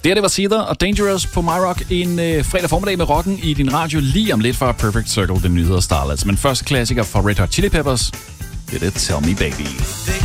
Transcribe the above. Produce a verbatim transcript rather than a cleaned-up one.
Det, det var Seether og Dangerous på MyRock. En øh, fredag formiddag med rocken i din radio lige om lidt fra Perfect Circle, den nyheder Starlets. Men først klassiker fra Red Hot Chili Peppers. Det er det, Tell Me Baby.